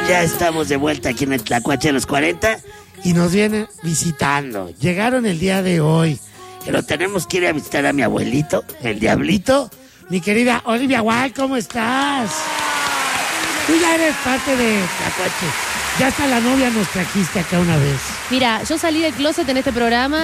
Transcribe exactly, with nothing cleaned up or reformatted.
Ya estamos de vuelta aquí en el Tlacuache de los cuarenta y nos vienen visitando. Llegaron el día de hoy, pero tenemos que ir a visitar a mi abuelito, el Diablito. Mi querida Olivia Guay, ¿cómo estás? Tú ya eres parte de Tlacuache. Ya hasta la novia nos trajiste acá una vez. Mira, yo salí del closet en este programa